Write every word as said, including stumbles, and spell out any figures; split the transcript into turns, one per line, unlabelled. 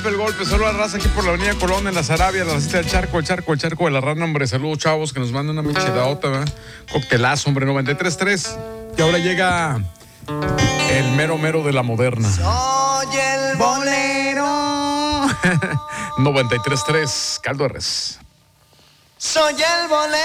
El golpe, solo a la raza aquí por la avenida Colón, en la Sarabia, la racita del charco, el charco, el charco de la rana, hombre. Saludos, chavos, que nos mandan una michedaota, ¿verdad? Coctelazo, hombre, noventa y tres punto tres. Y ahora llega el mero mero de la moderna.
Soy el bolero.
noventa y tres punto tres, Caldo de Res.
Soy el bolero.